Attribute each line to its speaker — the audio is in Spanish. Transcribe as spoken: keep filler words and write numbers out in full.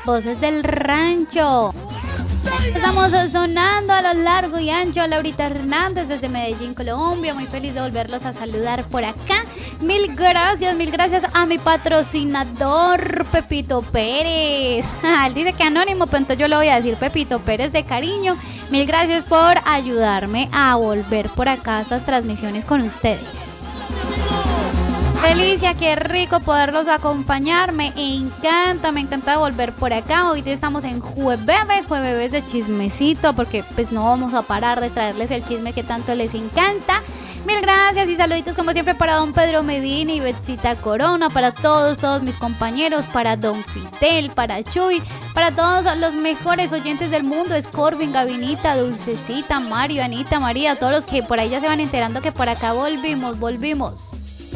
Speaker 1: Voces del Rancho. Estamos sonando a lo largo y ancho. Laurita Hernández desde Medellín, Colombia. Muy feliz de volverlos a saludar por acá. Mil gracias, mil gracias a mi patrocinador Pepito Pérez. Él dice que anónimo, pero entonces yo le voy a decir Pepito Pérez de cariño. Mil gracias por ayudarme a volver por acá a estas transmisiones con ustedes. Delicia, qué rico poderlos acompañar, me encanta, me encanta volver por acá. Hoy estamos en jueves, jueves de chismecito, porque pues no vamos a parar de traerles el chisme que tanto les encanta. Mil gracias y saluditos como siempre para don Pedro Medina y Betsita Corona, para todos, todos mis compañeros, para don Fidel, para Chuy, para todos los mejores oyentes del mundo, Scorpin, Gavinita, Dulcecita, Mario, Anita, María, todos los que por ahí ya se van enterando que por acá volvimos, volvimos.